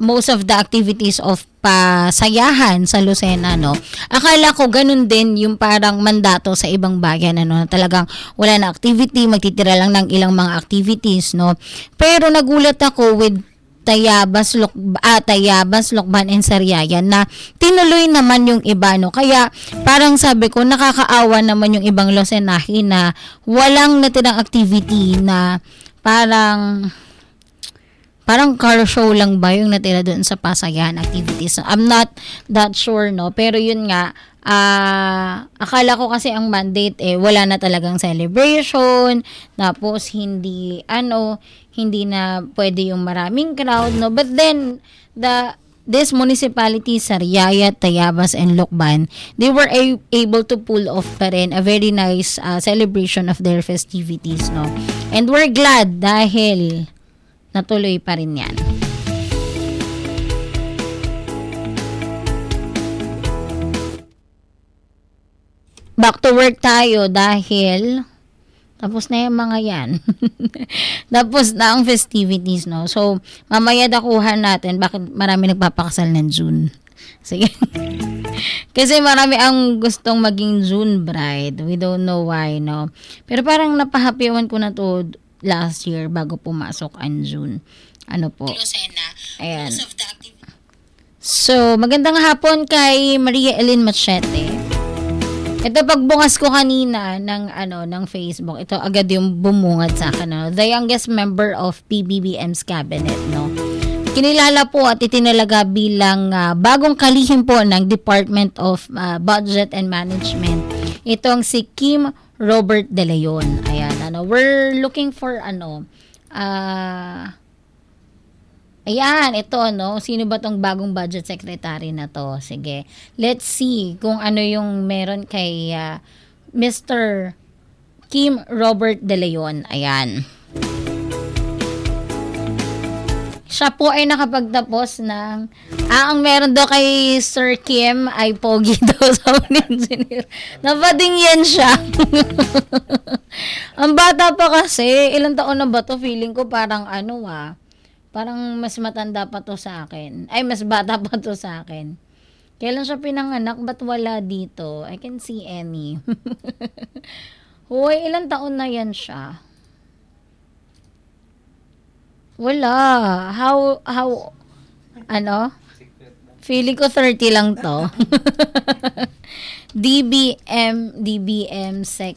most of the activities of pasayahan sa Lucena, no? Akala ko ganun din yung parang mandato sa ibang bayan, ano, na talagang wala na activity, magtitira lang ng ilang mga activities, no? Pero nagulat ako with Tayabas, Lokban, and Sariayan na tinuloy naman yung iba, no? Kaya parang sabi ko, nakakaawa naman yung ibang Lucenahi na walang natirang activity na parang car show lang ba yung natira doon sa pasayahan activities. I'm not that sure, no? Pero yun nga, akala ko kasi ang mandate wala na talagang celebration, tapos hindi na pwede yung maraming crowd, no? But then this municipality, Sariaya, Tayabas, and Lokban, they were able to pull off pa rin a very nice celebration of their festivities, no? And we're glad dahil natuloy pa rin yan. Back to work tayo dahil tapos na yung mga yan. Tapos na ang festivities, no? So, mamaya dakuhan natin bakit marami nagpapakasal ng June. Sige. Kasi marami ang gustong maging June bride. We don't know why, no? Pero parang napahappy-ewan ko na to last year bago pumasok ang June. Ano po? Ayan. So, magandang hapon kay Maria Ellen Machete. Ito pagbungas ko kanina ng Facebook, ito agad yung bumungad sa akin, no? The youngest member of PBBM's cabinet, no? Kinilala po at itinalaga bilang bagong kalihim po ng Department of Budget and Management. Itong si Kim Robert De Leon. Ayan, we're looking for ayan, ito, no? Sino ba tong bagong budget secretary na to? Sige. Let's see kung ano yung meron kay Mr. Kim Robert De Leon. Ayan. Siya po ay nakapagtapos ng ang meron daw kay Sir Kim ay pogi daw sa engineer. Nabading yan siya. Ang bata pa kasi, ilang taon na ba to? Feeling ko parang parang mas matanda pa to sa akin. Ay, mas bata pa to sa akin. Kailan siya pinanganak? Ba't wala dito? I can see any. Hoy, ilang taon na yan siya? Wala. How, Feeling ko 30 lang to. DBM sec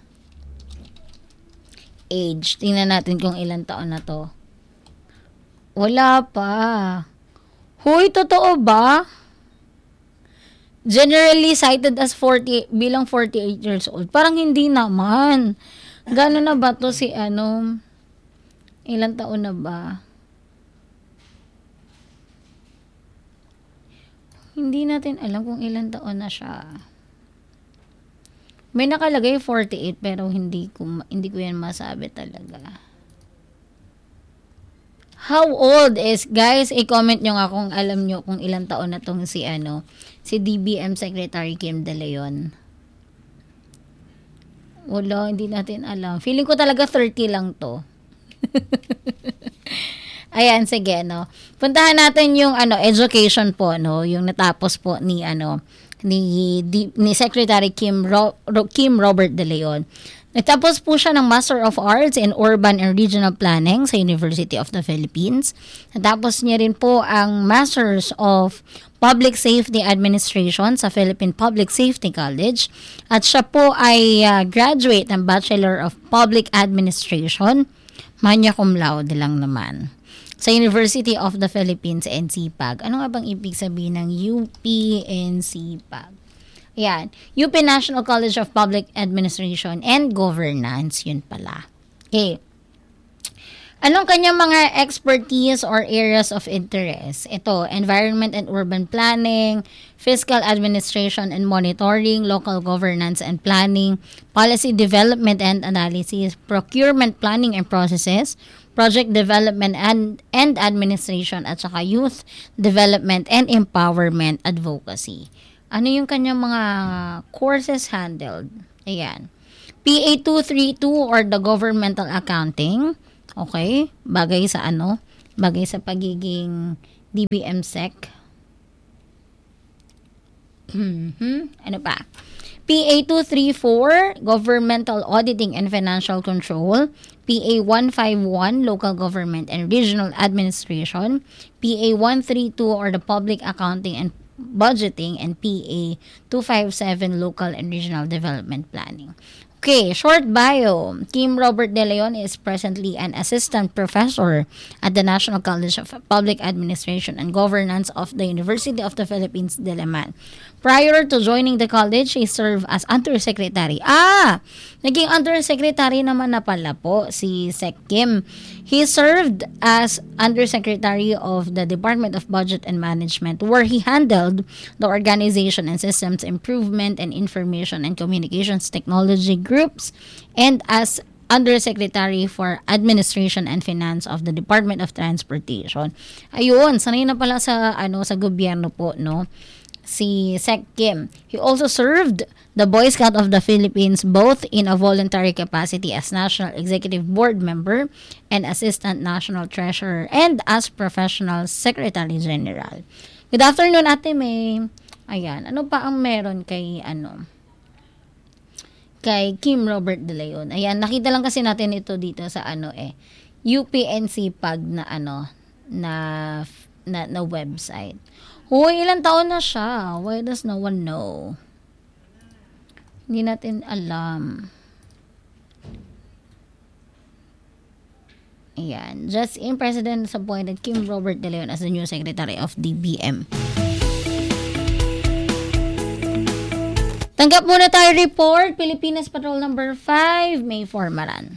age. Tingnan natin kung ilang taon na to. Wala pa. Hoy, totoo ba? Generally cited as 40 bilang 48 years old. Parang hindi naman. Gano'n na ba to si ilang taon na ba? Hindi natin alam kung ilang taon na siya. May nakalagay 48 pero hindi ko yan masabi talaga. How old is, guys, i-comment nyo nga kung alam nyo kung ilang taon na tong si DBM Secretary Kim De Leon. Wala, hindi natin alam. Feeling ko talaga 30 lang to. Ayan, sige, no. Puntahan natin yung education po, no, yung natapos po ni Secretary Kim Robert De Leon. Nagtapos po siya ng Master of Arts in Urban and Regional Planning sa University of the Philippines. Natapos niya rin po ang Masters of Public Safety Administration sa Philippine Public Safety College. At siya po ay graduate ng Bachelor of Public Administration, magna cum laude lang naman, sa University of the Philippines, NCPAG. Ano nga bang ibig sabihin ng UP NCPAG? Yan. UP National College of Public Administration and Governance. Yun pala. Okay. Anong kanyang mga expertise or areas of interest? Ito, environment and urban planning, fiscal administration and monitoring, local governance and planning, policy development and analysis, procurement planning and processes, project development and administration, at saka youth development and empowerment advocacy. Ano yung kanyang mga courses handled? Ayan. PA 232 or the governmental accounting. Okay? Bagay sa Bagay sa pagiging DBM Sec. Ano pa? PA 234, Governmental Auditing and Financial Control. PA 151, Local Government and Regional Administration. PA 132, or the Public Accounting and Budgeting. And PA 257, Local and Regional Development Planning. Okay, short bio. Kim Robert De Leon is presently an assistant professor at the National College of Public Administration and Governance of the University of the Philippines, Diliman. Prior to joining the college, he served as undersecretary. Naging undersecretary naman na pala po si Sec Kim. He served as undersecretary of the Department of Budget and Management, where he handled the organization and systems improvement and information and communications technology groups, and as Undersecretary for Administration and Finance of the Department of Transportation. Ayun, sanay na pala sa sa gobyerno po, no? Si Sec Kim. He also served the Boy Scout of the Philippines both in a voluntary capacity as National Executive Board member and Assistant National Treasurer, and as Professional Secretary General. Good afternoon, Ate May. Ayan, ano pa ang meron kay kay Kim Robert De Leon? Ayan, nakita lang kasi natin ito dito sa UPNC pag na website. Hoy, ilang taon na siya? Why does no one know? Hindi natin alam. Ayan. Just in President appointed Kim Robert De Leon as the new Secretary of DBM. Tanggap muna tayo report. Pilipinas Patrol number 5, May Formaran.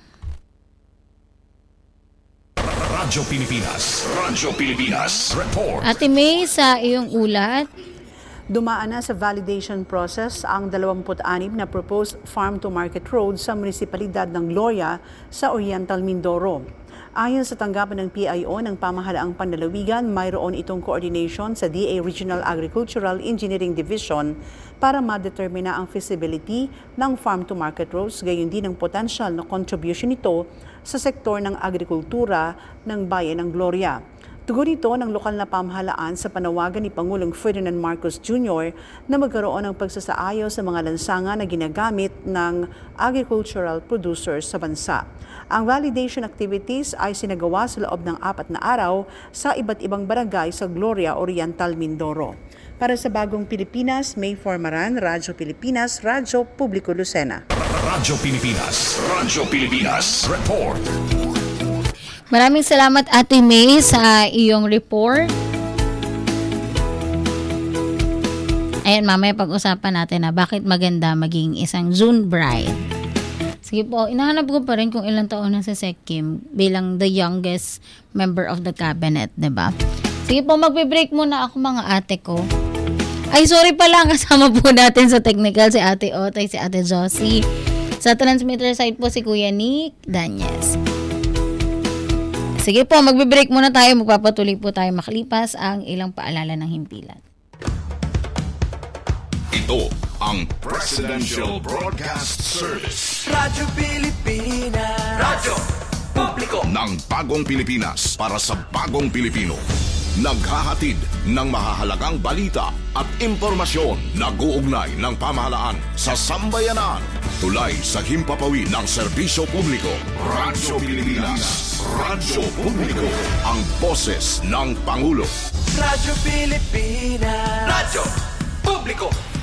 Radyo Pilipinas report. Ate May, sa iyong ulat. Dumaan na sa validation process ang 26 na proposed farm-to-market road sa munisipalidad ng Gloria sa Oriental Mindoro. Ayon sa tanggapan ng PIO ng Pamahalaang Panlalawigan, mayroon itong coordination sa DA Regional Agricultural Engineering Division para ma-determine ang feasibility ng farm-to-market roads, gayon din ang potential na contribution nito sa sektor ng agrikultura ng Bayan ng Gloria. Tugon ito ng lokal na pamahalaan sa panawagan ni Pangulong Ferdinand Marcos Jr. na magkaroon ng pagsasaayos sa mga lansangan na ginagamit ng agricultural producers sa bansa. Ang validation activities ay sinagawa sa loob ng 4 na araw sa iba't ibang barangay sa Gloria, Oriental Mindoro. Para sa Bagong Pilipinas, May Formaran, Radyo Pilipinas, Radyo Publiko Lucena. Radyo Pilipinas report. Maraming salamat, Ate May, sa iyong report. Ayan, mamaya pag-usapan natin na bakit maganda maging isang June bride. Sige po, inahanap ko pa rin kung ilang taon na si Sec Kim bilang the youngest member of the cabinet, diba? Sige po, magbe-break muna ako, mga ate ko. Ay, sorry pala, kasama po natin sa technical si Ate Otay, si Ate Josie. Sa transmitter side po si Kuya Nick Danyes. Sige po, magbe-break muna tayo. Magpapatuloy po tayo makalipas ang ilang paalala ng himpilan. Ito ang Presidential Broadcast Service. Radyo Pilipinas. Radyo Publiko ng Bagong Pilipinas para sa Bagong Pilipino. Naghahatid ng mahahalagang balita at impormasyon na guugnay ng pamahalaan sa sambayanan. Tulay sa himpapawid ng serbisyo publiko. Radyo Pilipinas. Radyo Publiko. Ang boses ng Pangulo. Radyo Pilipinas. Radyo Publiko.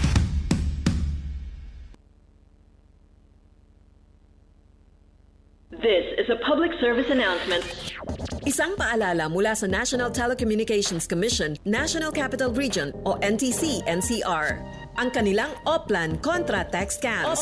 This is a public service announcement. Isang paalala mula sa National Telecommunications Commission, National Capital Region o NTC-NCR. Ang kanilang Oplan Contra Tax Scams.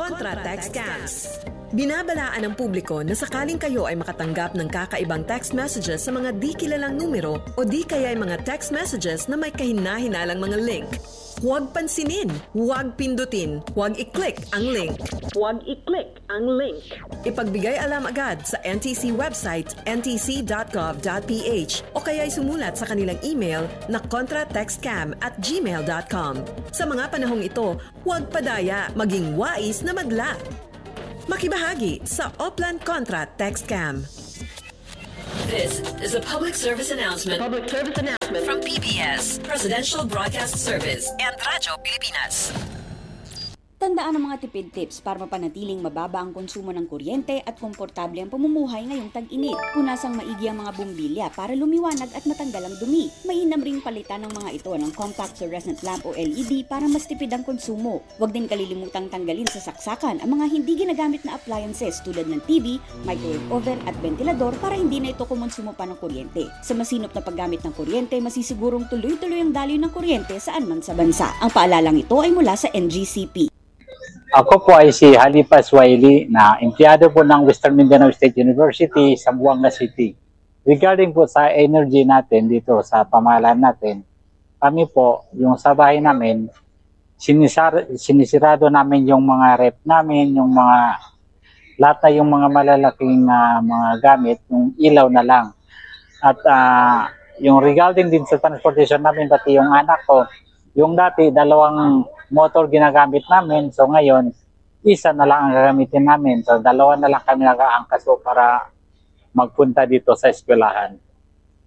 Binabalaan ng publiko na sakaling kayo ay makatanggap ng kakaibang text messages sa mga di kilalang numero o di kaya ay mga text messages na may kahina-hinalang mga link. Huwag pansinin, huwag pindutin, huwag i-click ang link. Huwag i-click ang link. Ipagbigay alam agad sa NTC website ntc.gov.ph o kaya sumulat sa kanilang email na contratextcam@gmail.com. Sa mga panahong ito, huwag padaya, maging wais na magla. Makibahagi sa Oplan Contra Text Scam. This is a public service announcement from PBS, Presidential Broadcast Service, and Radyo Pilipinas. Tandaan ang mga tipid tips para mapanatiling mababa ang konsumo ng kuryente at komportable ang pamumuhay ngayong tag-init. Punasang maigi ang mga bumbilya para lumiwanag at matanggal ang dumi. Mainam ring palitan ng mga ito ng compact fluorescent lamp o LED para mas tipid ang konsumo. Huwag din kalilimutang tanggalin sa saksakan ang mga hindi ginagamit na appliances tulad ng TV, microwave oven at ventilador para hindi na ito kumonsumo pa ng kuryente. Sa masinop na paggamit ng kuryente, masisigurong tuloy-tuloy ang daloy ng kuryente saan man sa bansa. Ang paalalang ito ay mula sa NGCP. Ako po ay si Halipas Waili na empleyado po ng Western Mindanao State University sa Buanga City. Regarding po sa energy natin dito sa pamahalaan natin, kami po, yung sa bahay namin, sinisirado namin yung mga rep namin, yung mga lahat na yung mga malalaking mga gamit, yung ilaw na lang. At yung regarding din sa transportation namin, pati yung anak ko, yung dati, 2 motor ginagamit namin. So ngayon, isa na lang ang gagamitin namin. So 2 na lang kami nag-aangkas para magpunta dito sa eskwelahan.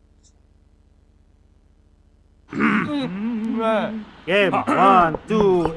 Game, 1, 2,